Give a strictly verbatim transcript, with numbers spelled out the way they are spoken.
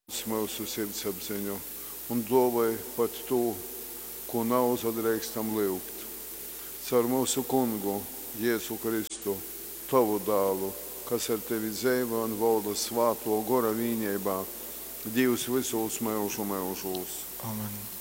Mūsu sirdsapziņu un dāvāj pat to, ko nav zadrīkstam lūgt. Caur mūsu Kungu, Jēzu Kristu, Tavu dēlu, kas ar Tevi dzīvo un valda svāto gara vienībā, Dievs visos mūžu mūžos. Amen.